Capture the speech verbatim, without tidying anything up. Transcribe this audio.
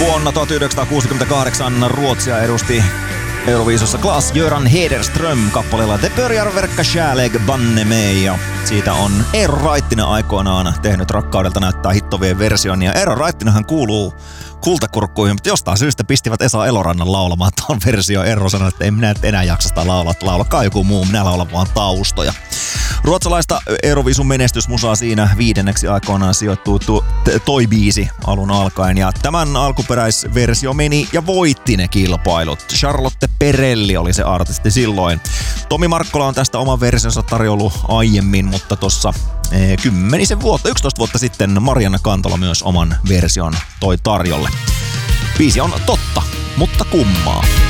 Vuonna tuhatyhdeksänsataakuusikymmentäkahdeksan Ruotsia edusti Euroviisussa Klas-Göran Hederström kappaleella The börjar verkka kärlek banne mig. Ja siitä on Eero Raittinen aikoinaan tehnyt Rakkaudelta näyttää hittovien version. Ja Eero Raittinenhan kuuluu kultakurkkuihin, mutta jostain syystä pistivät Esa Elorannan laulamaan tuon versio. Eero sanoi, että en minä et enää jaksa sitä laulaa, laulakaa joku muu, minä laulan vaan taustoja. Ruotsalaista Euroviisun menestysmusaa siinä viidenneksi aikoinaan sijoittuu tu- t- toi biisi alun alkaen. Ja tämän alkuperäisversio meni ja voitti ne kilpailut. Charlotte Perrelli oli se artisti silloin. Tomi Markkola on tästä oman versionsa tarjollut aiemmin, mutta tossa eh, kymmenisen vuotta, yksitoista vuotta sitten Marianna Kantola myös oman version toi tarjolle. Biisi on totta, mutta kummaa.